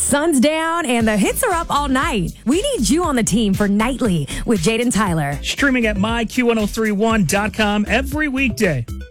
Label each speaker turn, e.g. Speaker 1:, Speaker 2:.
Speaker 1: Sun's down and the hits are up all night. We need you on the team for Nightly with Jaden Tyler.
Speaker 2: Streaming at myq1031.com every weekday.